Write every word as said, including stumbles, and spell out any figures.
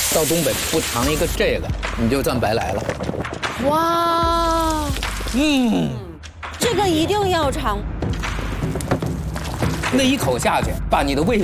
到东北不尝一个这个，你就算白来了。 哇， 嗯， 这个一定要尝。 那一口下去，把你的味